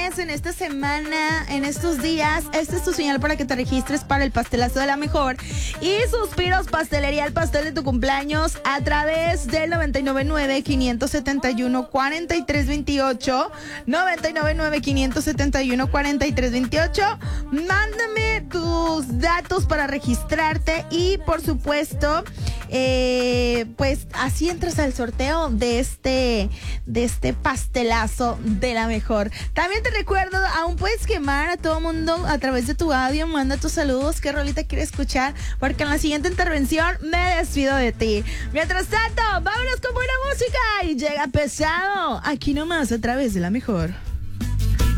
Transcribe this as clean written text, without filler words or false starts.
mes, en esta semana, en estos días. Esta es tu señal para que te registres para el pastelazo de la mejor. Y Suspiros Pastelería, el pastel de tu cumpleaños, a través del 999-571-4328. 999-571-4328. Mándame tus datos para registrarte y, por supuesto, pues así entras al sorteo de este pastelazo de la mejor. También te recuerdo, aún puedes quemar a todo mundo a través de tu audio. Manda tus saludos, qué rolita quieres escuchar, porque en la siguiente intervención me despido de ti. Mientras tanto, vámonos con buena música y llega pesado aquí nomás a través de la mejor.